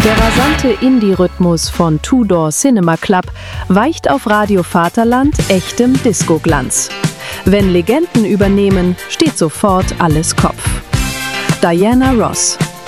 Der rasante Indie-Rhythmus von Two-Door Cinema Club weicht auf Radio Vaterland echtem Disco-Glanz. Wenn Legenden übernehmen, steht sofort alles Kopf. Diana Ross.